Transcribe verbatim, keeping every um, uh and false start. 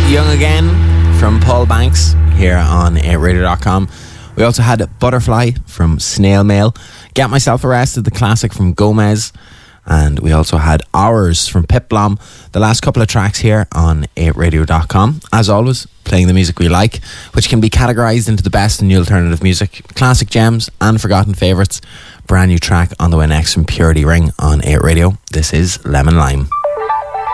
Young Again from Paul Banks here on eight radio dot com. We also had Butterfly from Snail Mail, Get Myself Arrested, the classic from Gomez, and we also had Hours from Pip Blom. The last couple of tracks here on eight radio dot com. As always, playing the music we like, which can be categorised into the best and new alternative music, classic gems and forgotten favourites. Brand new track on the way next from Purity Ring on eight Radio. This is Lemon Lime.